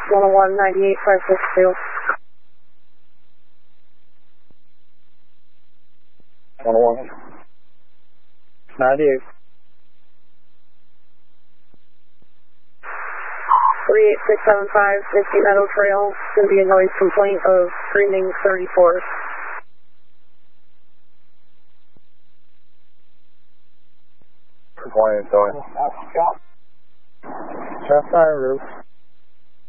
101 98562. 101 98. 38675, 50 Meadow Trail. Going to be a noise complaint of screaming 34. Compliance going. Shasta roof.